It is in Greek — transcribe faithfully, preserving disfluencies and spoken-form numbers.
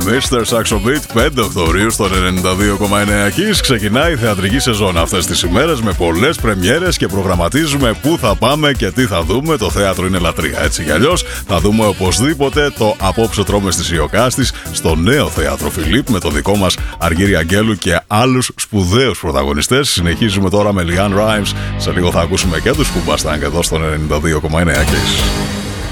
μίστερ Saxo Beat, πέντε Οκτωβρίου στο ενενήντα δύο κόμμα εννέα Kiss. Ξεκινάει η θεατρική σεζόν αυτές τις ημέρες με πολλές πρεμιέρες και προγραμματίζουμε πού θα πάμε και τι θα δούμε. Το θέατρο είναι λατρεία, έτσι κι αλλιώς. Θα δούμε οπωσδήποτε το Απόψε τρώμε στις Ιωκάστης στο νέο θέατρο Φιλίπ με το δικό μας Αργύρι Αγγέλου και άλλους σπουδαίους πρωταγωνιστές. Συνεχίζουμε τώρα με Λιάν Ράιμς. Σε λίγο θα ακούσουμε και τους Κουμπαστάνγκ εδώ στον ενενήντα δύο κόμμα εννέα Kiss.